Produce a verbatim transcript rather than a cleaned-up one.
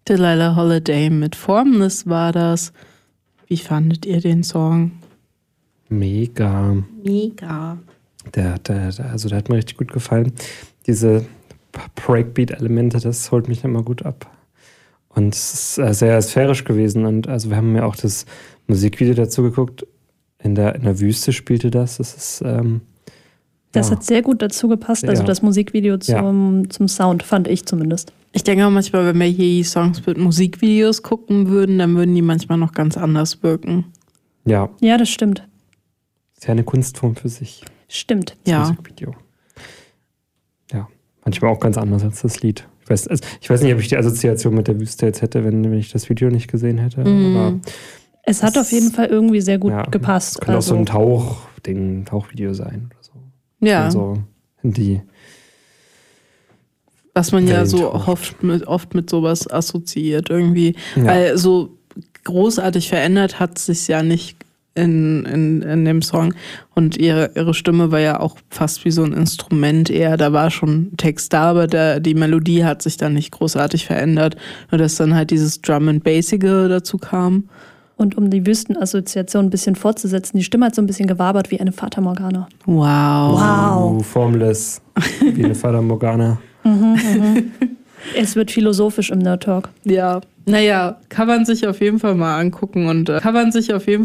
Delilah Holiday mit Formless war das. Wie fandet ihr den Song? Mega. Mega. Der, der, der, also der hat mir richtig gut gefallen. Diese Breakbeat-Elemente, das holt mich immer gut ab. Und es ist sehr sphärisch gewesen. Und also wir haben ja auch das Musikvideo dazu geguckt. In der, in der Wüste spielte das. Das ist ähm, Das ja. hat sehr gut dazu gepasst, also ja. das Musikvideo zum, ja. zum Sound, fand ich zumindest. Ich denke auch manchmal, wenn wir hier Songs mit Musikvideos gucken würden, dann würden die manchmal noch ganz anders wirken. Ja. Ja, das stimmt. Ist ja eine Kunstform für sich. Stimmt. Das ja. Musikvideo. Ja, manchmal auch ganz anders als das Lied. Ich weiß, also ich weiß nicht, ob ich die Assoziation mit der Wüste jetzt hätte, wenn, wenn ich das Video nicht gesehen hätte. Mhm. Aber es hat auf jeden Fall irgendwie sehr gut ja, gepasst. Es könnte also. auch so ein Tauchding, Tauchvideo sein oder so. Ja. Also in die Was man ja so taucht. oft mit, oft mit sowas assoziiert irgendwie. Ja. Weil so großartig verändert hat es sich ja nicht in, in, in dem Song. Und ihre, ihre Stimme war ja auch fast wie so ein Instrument eher. Da war schon Text da, aber der, die Melodie hat sich dann nicht großartig verändert. Nur dass dann halt dieses Drum and Bassige dazu kam. Und um die Wüstenassoziation ein bisschen fortzusetzen, die Stimme hat so ein bisschen gewabert wie eine Fata Morgana. Wow. Wow. Uh, formless, wie eine Fata Morgana. Mhm, mhm. Es wird philosophisch im Nerd Talk. Ja, naja, kann man sich auf jeden Fall mal angucken und äh, kann man sich auf jeden